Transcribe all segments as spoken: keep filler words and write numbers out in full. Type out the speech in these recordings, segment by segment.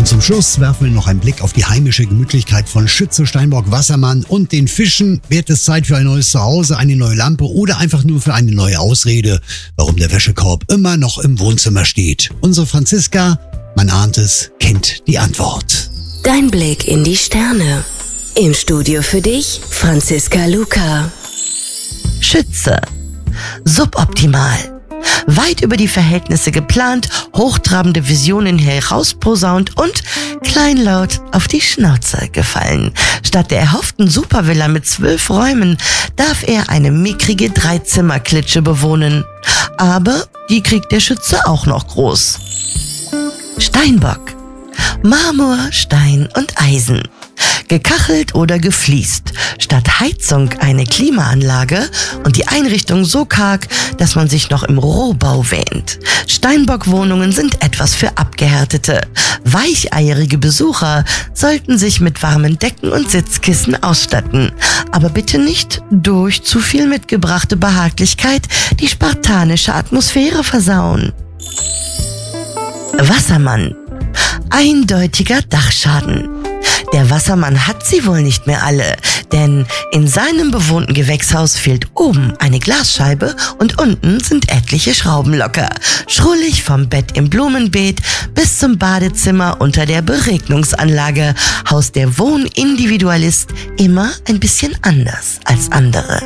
Zum Schluss werfen wir noch einen Blick auf die heimische Gemütlichkeit von Schütze, Steinbock, Wassermann und den Fischen. Wird es Zeit für ein neues Zuhause, eine neue Lampe oder einfach nur für eine neue Ausrede, warum der Wäschekorb immer noch im Wohnzimmer steht? Unsere Franziska, man ahnt es, kennt die Antwort. Dein Blick in die Sterne. Im Studio für dich, Franziska Luca. Schütze. Suboptimal. Weit über die Verhältnisse geplant, hochtrabende Visionen herausposaunt und kleinlaut auf die Schnauze gefallen. Statt der erhofften Supervilla mit zwölf Räumen darf er eine mickrige Dreizimmer-Klitsche bewohnen. Aber die kriegt der Schütze auch noch groß. Steinbock. Marmor, Stein und Eisen. Gekachelt oder gefliest. Statt Heizung eine Klimaanlage und die Einrichtung so karg, dass man sich noch im Rohbau wähnt. Steinbock-Wohnungen sind etwas für Abgehärtete. Weicheierige Besucher sollten sich mit warmen Decken und Sitzkissen ausstatten. Aber bitte nicht durch zu viel mitgebrachte Behaglichkeit die spartanische Atmosphäre versauen. Wassermann. Eindeutiger Dachschaden. Der Wassermann hat sie wohl nicht mehr alle, denn in seinem bewohnten Gewächshaus fehlt oben eine Glasscheibe und unten sind etliche Schrauben locker. Schrullig vom Bett im Blumenbeet bis zum Badezimmer unter der Beregnungsanlage haust der Wohnindividualist immer ein bisschen anders als andere.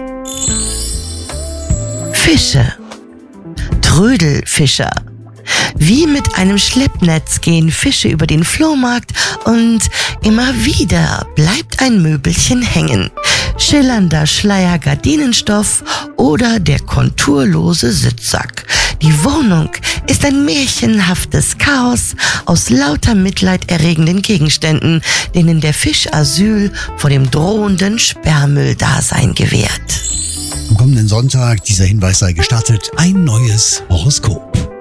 Fische. Trödelfischer. Wie mit einem Schleppnetz gehen Fische über den Flohmarkt und immer wieder bleibt ein Möbelchen hängen. Schillernder Schleier Gardinenstoff oder der konturlose Sitzsack. Die Wohnung ist ein märchenhaftes Chaos aus lauter mitleiderregenden Gegenständen, denen der Fisch Asyl vor dem drohenden Sperrmülldasein gewährt. Am kommenden Sonntag, dieser Hinweis sei gestattet, ein neues Horoskop.